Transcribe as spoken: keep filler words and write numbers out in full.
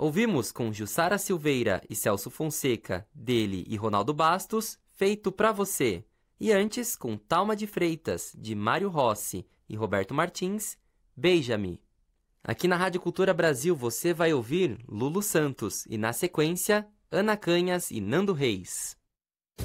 Ouvimos com Jussara Silveira e Celso Fonseca, dele e Ronaldo Bastos, Feito Pra Você. E antes, com Talma de Freitas, de Mário Rossi e Roberto Martins, Beija-me. Aqui na Rádio Cultura Brasil você vai ouvir Lulu Santos e, na sequência, Ana Canhas e Nando Reis.